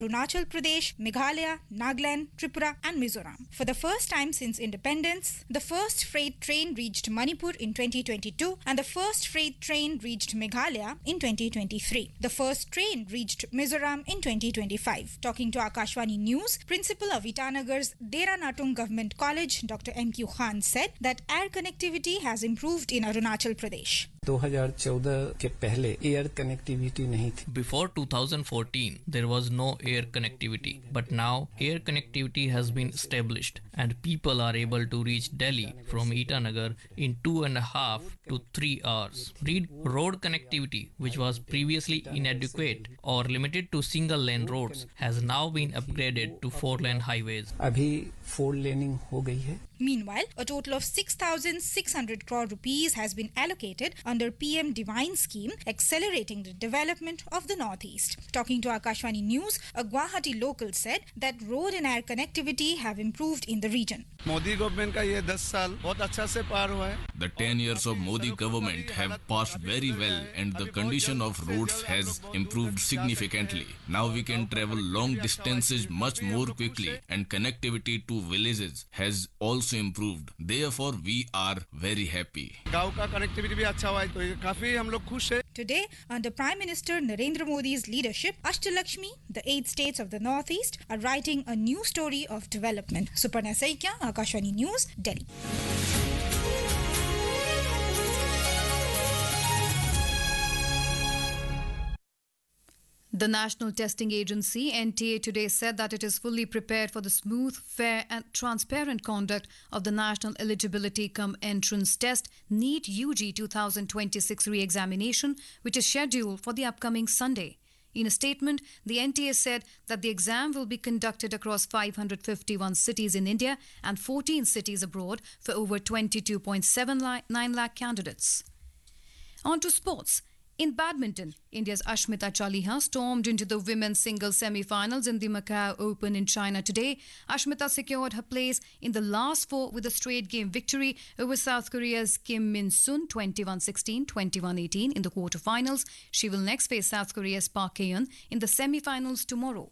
Arunachal Pradesh, Meghalaya, Nagaland, Tripura, and Mizoram. For the first time since independence, the first freight train reached Manipur in 2022 and the first freight train reached Meghalaya in 2023. The first train reached Mizoram in 2025. Talking to Akashvani News, Principal of Itanagar's Dera Natung Government College, Dr. M.Q. Khan said that air connectivity has improved in Arunachal Pradesh. 2014 के पहले air connectivity नहीं थी. Before 2014, there was no air connectivity, but now air connectivity has been established and people are able to reach Delhi from Itanagar in 2.5 to 3 hours. Road connectivity, which was previously inadequate or limited to single-lane roads, has now been upgraded to 4-lane highways. अभी 4 laning हो गई है. Meanwhile, a total of 6,600 crore rupees has been allocated under PM Divine scheme, accelerating the development of the Northeast. Talking to Akashvani News, a Guwahati local said that road and air connectivity have improved in the region. Modi government का ये 10 साल बहुत अच्छा से पार हुआ है. The 10 years of Modi government have passed very well and the condition of roads has improved significantly. Now we can travel long distances much more quickly and connectivity to villages has also improved. Therefore, we are very happy. गांव का connectivity भी अच्छा हुआ है तो काफी हम लोग खुश हैं. Today, under Prime Minister Narendra Modi's leadership, Ashtalakshmi, the 8 states of the Northeast, are writing a new story of development. Suparna Saikia, Akashvani News, Delhi. The National Testing Agency, NTA, today said that it is fully prepared for the smooth, fair and transparent conduct of the National Eligibility Cum Entrance Test NEET UG 2026 re-examination, which is scheduled for the upcoming Sunday. In a statement, the NTA said that the exam will be conducted across 551 cities in India and 14 cities abroad for over 22.79 lakh candidates. On to sports. In badminton, India's Ashmita Chaliha stormed into the women's singles semi-finals in the Macau Open in China today. Ashmita secured her place in the last 4 with a straight game victory over South Korea's Kim Min-sun 21-16, 21-18 in the quarterfinals. She will next face South Korea's Park Hae-yeon in the semi-finals tomorrow.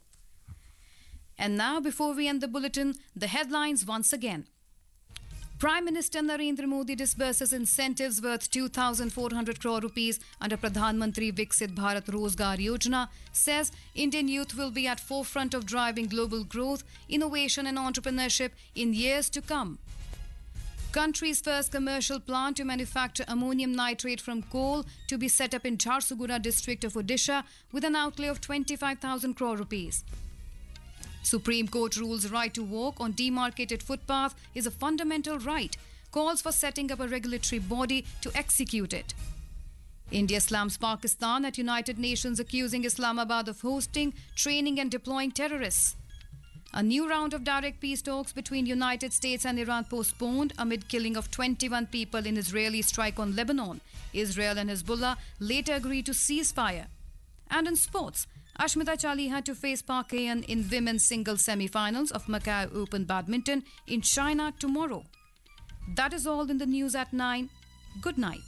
And now, before we end the bulletin, the headlines once again. Prime Minister Narendra Modi disburses incentives worth 2,400 crore rupees under Pradhan Mantri Viksit Bharat Rozgar Yojana, says Indian youth will be at forefront of driving global growth, innovation and entrepreneurship in years to come. Country's first commercial plant to manufacture ammonium nitrate from coal to be set up in Jharsuguda district of Odisha with an outlay of 25,000 crore rupees. Supreme Court rules right to walk on demarcated footpath is a fundamental right, calls for setting up a regulatory body to execute it. India slams Pakistan at United Nations accusing Islamabad of hosting, training and deploying terrorists. A new round of direct peace talks between United States and Iran postponed amid killing of 21 people in Israeli strike on Lebanon. Israel and Hezbollah later agreed to ceasefire. And in sports, Ashmita Chaliha to face Park Hae-yeon in women's singles semi-finals of Macau Open Badminton in China tomorrow. That is all in the news at 9. Good night.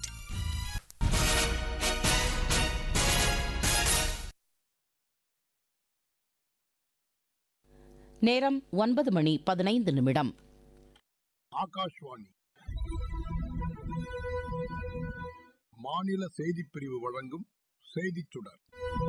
நேரம் 9:15 ஆகாஷ்வாணி மாநில செய்திப் பிரிவு வழங்கும் செய்திச் சுடர்.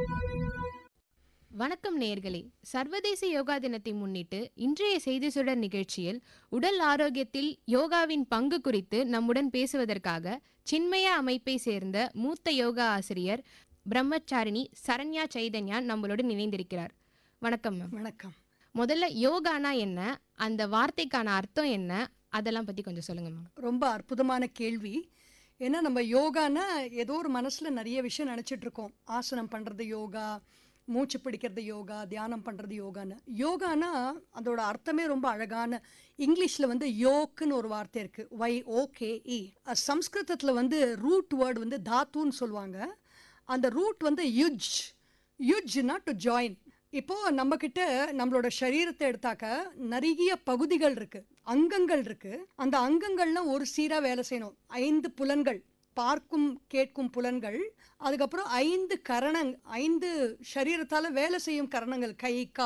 வணக்கம் நேயர்களே, சர்வதேச யோகா தினத்தை முன்னிட்டு இன்றைய செய்தி சுடர் நிகழ்ச்சியில் உடல் ஆரோக்கியத்தில் யோகாவின் பங்கு குறித்து நம்முடன் பேசுவதற்காக சின்மய அமைப்பை சேர்ந்த மூத்த யோகா ஆசிரியர் பிரம்மச்சாரிணி சரண்யா சைதன்யா நம்மளுடன் இணைந்திருக்கிறார். வணக்கம் மேம். வணக்கம். முதல்ல யோகானா என்ன, அந்த வார்த்தைக்கான அர்த்தம் என்ன, அதெல்லாம் பற்றி கொஞ்சம் சொல்லுங்க மேம். ரொம்ப அற்புதமான கேள்வி. ஏன்னா நம்ம யோகானா ஏதோ ஒரு மனசில் நிறைய விஷயம் நினச்சிட்ருக்கோம். ஆசனம் பண்ணுறது யோகா, மூச்சு பிடிக்கிறது யோகா, தியானம் பண்ணுறது யோகான்னு. யோகானா அதோட அர்த்தமே ரொம்ப அழகான. இங்கிலீஷில் யோக்குன்னு ஒரு வார்த்தை இருக்குது, YOKE. சம்ஸ்கிருதத்தில் ரூட் வேர்டு தாத்துன்னு சொல்லுவாங்க. அந்த ரூட் யுஜ், யுஜ்னா டு ஜாயின். இப்போது நம்மக்கிட்ட நம்மளோட சரீரத்தை எடுத்தாக்க நிறைய பகுதிகள் இருக்குது, அங்கங்கள் இருக்குது. அந்த அங்கங்கள்லாம் ஒரு சீராக வேலை செய்யணும். 5 புலன்கள், பார்க்கும் கேட்கும் புலன்கள், அதுக்கப்புறம் 5 கரணங்கள், 5 சரீரத்தால் வேலை செய்யும் கரணங்கள், கை, கால்,